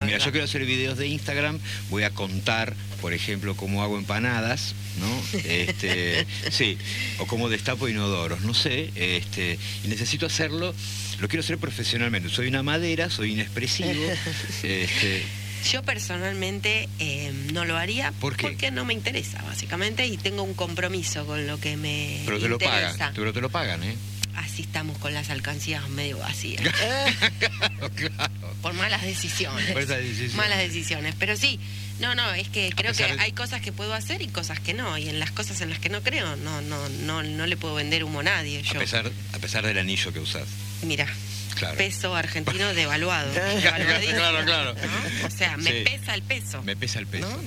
mira, verdad. yo quiero hacer videos de Instagram, voy a contar, por ejemplo, cómo hago empanadas, ¿no? Sí, o cómo destapo inodoros, no sé, y necesito hacerlo, lo quiero hacer profesionalmente. Soy una madera, soy inexpresivo, Yo personalmente no lo haría. ¿Por qué? Porque no me interesa, básicamente, y tengo un compromiso con lo que me pero te lo interesa. pagan, pero te lo pagan, ¿eh? Así estamos con las alcancías medio vacías. Claro. Por malas decisiones. Por esas decisiones. Malas decisiones. Pero sí, no, es que creo que pesar de- hay cosas que puedo hacer y cosas que no. Y en las cosas en las que no creo, no le puedo vender humo a nadie. Yo, A pesar del anillo que usás. mira, Claro. peso argentino devaluado. Claro, claro. ¿No? O sea, me Sí. pesa el peso. Me pesa el peso. ¿No?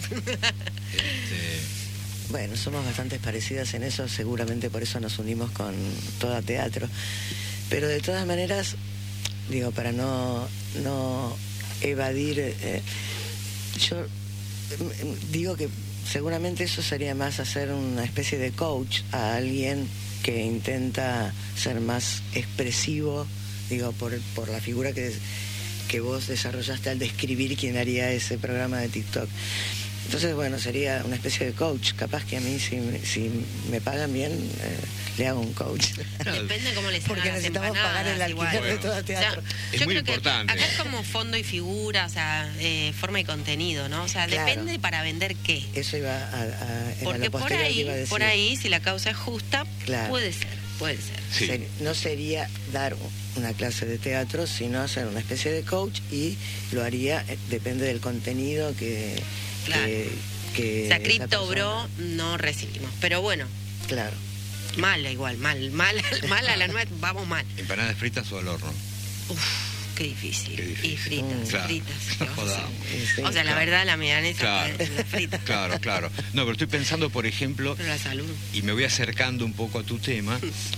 Bueno, somos bastante parecidas en eso, seguramente por eso nos unimos con Toda Teatro. Pero de todas maneras, digo, para no evadir, yo digo que seguramente eso sería más hacer una especie de coach a alguien que intenta ser más expresivo, digo, por la figura que vos desarrollaste al describir quién haría ese programa de TikTok. Entonces, bueno, sería una especie de coach. Capaz que a mí, si me pagan bien, le hago un coach. Depende cómo les Porque hagan las necesitamos pagar el empanadas, alquiler igual. de Toda Teatro. Es yo muy creo que importante. acá es como fondo y figura, o sea, forma y contenido, ¿no? O sea, Claro. depende para vender qué. Eso iba era Porque lo posterior que iba a decir. por ahí, si la causa es justa, Claro. puede ser. Sí. No sería dar una clase de teatro, sino hacer una especie de coach, y lo haría, depende del contenido que... Claro. que O sea, esa Crypto persona- Bro no recibimos. Pero bueno, Claro. mala igual, mal a la nuez, vamos mal. ¿Empanadas fritas o al horno? Uf, qué difícil. Qué difícil. Y fritas, Claro. fritas. No jodamos. Sí, O sea, la claro. verdad, la milanesa Claro. está en la frita. Claro. No, pero estoy pensando, por ejemplo, Pero la salud. y me voy acercando un poco a tu tema,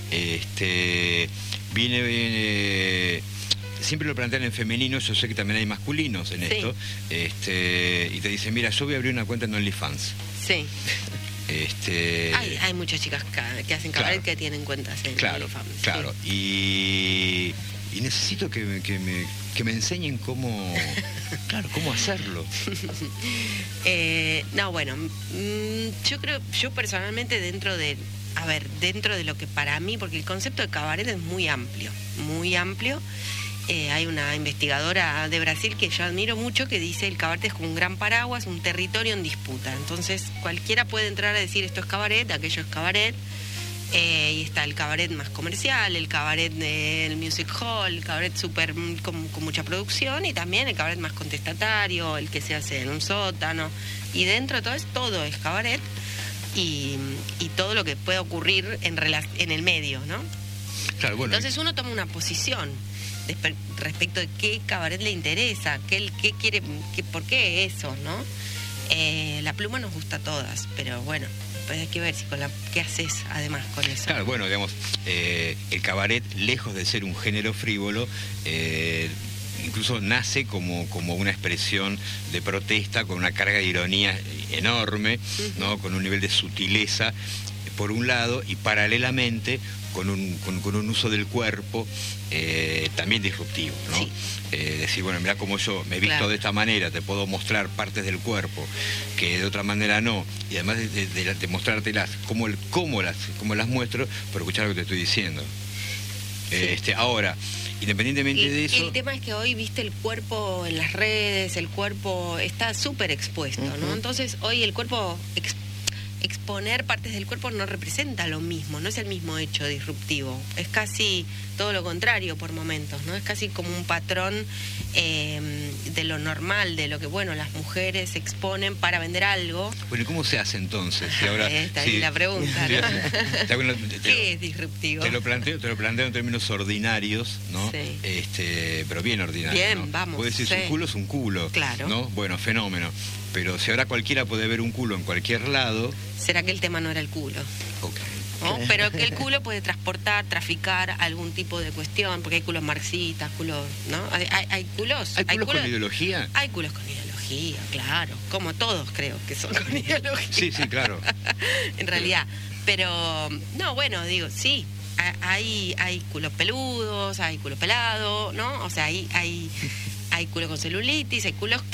viene siempre lo plantean en femenino, yo sé que también hay masculinos en Sí. esto, y te dicen, mira, yo voy a abrir una cuenta en OnlyFans. Sí. Hay muchas chicas que hacen cabaret, Claro. que tienen cuentas en Claro, OnlyFans, sí. claro. Y necesito que me enseñen cómo hacerlo. No, bueno, yo personalmente dentro de lo que para mí, porque el concepto de cabaret es muy amplio, muy amplio. Hay una investigadora de Brasil que yo admiro mucho que dice el cabaret es como un gran paraguas, un territorio en disputa. Entonces cualquiera puede entrar a decir esto es cabaret, aquello es cabaret. Y está el cabaret más comercial, el cabaret del music hall, el cabaret súper con mucha producción, y también el cabaret más contestatario, el que se hace en un sótano. Y dentro de todo es cabaret, y todo lo que puede ocurrir en el medio, ¿no? Claro, bueno. Entonces uno toma una posición respecto de qué cabaret le interesa, qué quiere, por qué eso, ¿no? La pluma nos gusta a todas, pero bueno, pues hay que ver si qué haces además con eso. Claro, bueno, digamos, el cabaret, lejos de ser un género frívolo, incluso nace como una expresión de protesta con una carga de ironía enorme, ¿no? Con un nivel de sutileza, por un lado, y paralelamente con un uso del cuerpo también disruptivo, ¿no? Sí. Decir, bueno, mira cómo yo me he visto Claro. de esta manera, te puedo mostrar partes del cuerpo que de otra manera no, y además de mostrártelas, cómo las muestro, por escuchar lo que te estoy diciendo. Sí. Ahora, independientemente de eso... El tema es que hoy, viste, el cuerpo en las redes, el cuerpo está súper expuesto, ¿no? Entonces hoy el cuerpo, exponer partes del cuerpo no representa lo mismo, no es el mismo hecho disruptivo, es casi todo lo contrario por momentos, ¿no? Es casi como un patrón de lo normal, de lo que, bueno, las mujeres exponen para vender algo. Bueno, ¿y cómo se hace entonces? Si ahora, Esta es la pregunta, ¿no? ¿Qué es disruptivo? Te lo planteo en términos ordinarios, ¿no? Sí. Pero bien ordinarios. Bien, ¿no? vamos, Puede decir, sí. un culo es un culo. Claro. ¿No? Bueno, fenómeno. Pero si ahora cualquiera puede ver un culo en cualquier lado... ¿Será que el tema no era el culo? Ok. ¿No? Pero que el culo puede traficar algún tipo de cuestión, porque hay culos marxistas, culos, ¿no? Hay culos. ¿Hay culos con ideología? Hay culos con ideología, claro. Como todos creo que son con ideología. Sí, claro. En realidad. Pero, no, bueno, digo, sí. Hay culos peludos, hay culo pelado, ¿no? O sea, hay culos con celulitis, hay culos